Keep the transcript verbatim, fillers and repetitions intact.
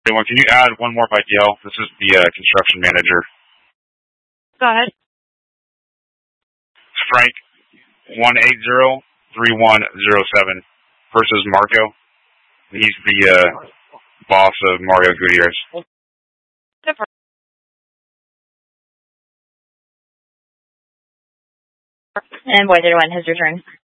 Everyone, can you add one more by D L? This is the uh, construction manager. Go ahead. Frank, one eight zero three one zero seven versus Marco. He's the uh, boss of Mario Gutierrez. And Boy thirty-one has returned.